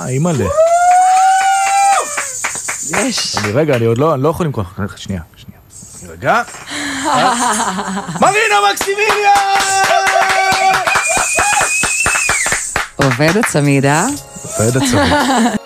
אימא'לה. יש. רגע, אני לא יכול למכוח. שנייה. רגע. מרינה מקסימיליאן! עובד הצמיד, אה? עובד הצמיד.